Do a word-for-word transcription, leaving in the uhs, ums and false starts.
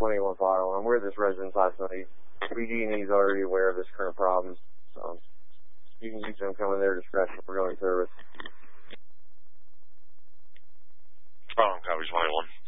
twenty-one file. I'm aware of this residence last night. P G and E's already aware of this current problem, so you can use them coming their discretion for going service. Problem, copy twenty-one.